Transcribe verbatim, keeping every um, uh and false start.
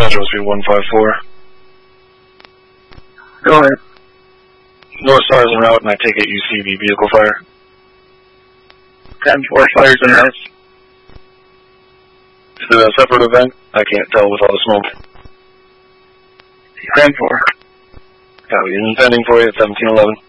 Central Speed one five four. Go ahead. North Star is en route, and I take it you see the vehicle fire. ten four fires in north. Is it a separate event? I can't tell with all the smoke. ten four. Copy. Intending for you at seventeen eleven.